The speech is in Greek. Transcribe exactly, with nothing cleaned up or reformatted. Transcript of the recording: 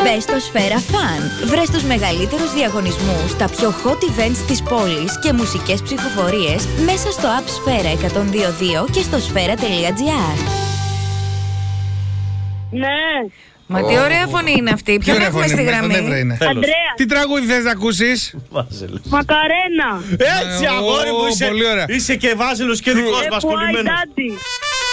Μπες στο Σφαίρα Fun. Βρες τους μεγαλύτερους διαγωνισμούς, τα πιο hot events της πόλης και μουσικές ψηφοφορίες μέσα στο app Σφαίρα εκατόν δύο δύο και στο σφαίρα τελεία τζι άρ. Ναι. Μα τι ωραία φωνή είναι αυτή. Ποιον έχουμε στη γραμμή? Αντρέα. Τι τραγούδι θες να ακούσεις? Μακαρένα. Έτσι, αγόρι μου, είσαι, πολύ ωραία. είσαι και Βάζελος και δικός μας, κολλημένος.